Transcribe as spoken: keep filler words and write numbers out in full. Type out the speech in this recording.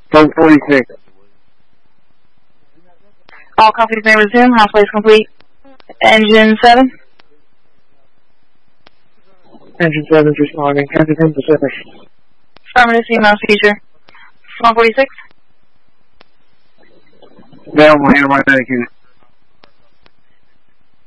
one forty-six. All copies may resume. Houseway is complete. Engine seven. Engine seven is responding. Kansas City Pacific. Affirmative female feature. one forty-six. Down, we'll handle my medic unit.